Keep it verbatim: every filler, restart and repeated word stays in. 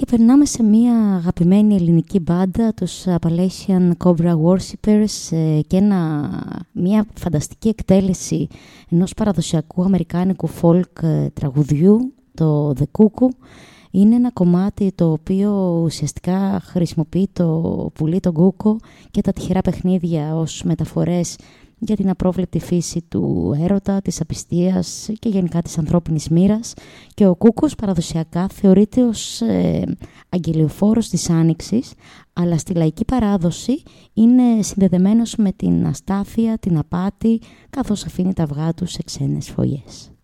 περνάμε σε μια αγαπημένη ελληνική μπάντα, τους Appalachian Cobra Worshippers, και ένα, μια φανταστική εκτέλεση ενός παραδοσιακού αμερικάνικου folk τραγουδιού, το The Cuckoo. Είναι ένα κομμάτι το οποίο ουσιαστικά χρησιμοποιεί το πουλί, τον κούκο και τα τυχερά παιχνίδια ως μεταφορές για την απρόβλεπτη φύση του έρωτα, της απιστίας και γενικά της ανθρώπινης μοίρας. Και ο κούκος παραδοσιακά θεωρείται ως ε, αγγελιοφόρος της Άνοιξης, αλλά στη λαϊκή παράδοση είναι συνδεδεμένος με την αστάθεια, την απάτη, καθώς αφήνει τα αυγά του σε ξένες φωλιές.